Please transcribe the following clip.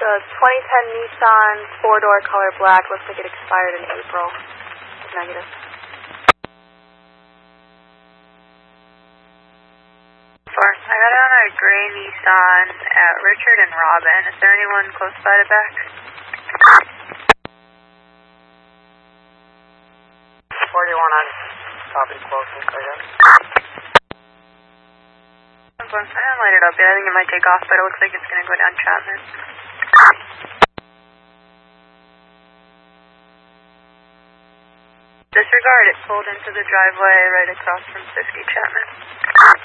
The 2010 Nissan 4-door color black looks like it expired in April. Negative. I got it on a gray Nissan at Richard and Robin. Is there anyone close by to back? 41 on copy closest, I guess. I haven't lighted it up yet. I think it might take off, but it looks like it's going to go down Chapman. Disregard, it pulled into the driveway right across from 50 Chapman.